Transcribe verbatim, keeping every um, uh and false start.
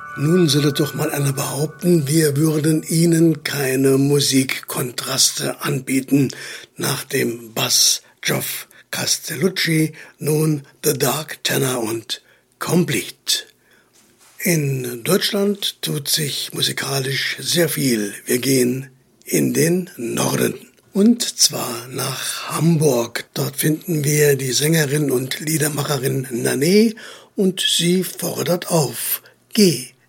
Nun solle doch mal einer behaupten, wir würden Ihnen keine Musikkontraste anbieten. Nach dem Bass Geoff Castellucci nun The Dark Tenor und Complete. In Deutschland tut sich musikalisch sehr viel. Wir gehen in den Norden. Und zwar nach Hamburg. Dort finden wir die Sängerin und Liedermacherin Nané und sie fordert auf. Geh!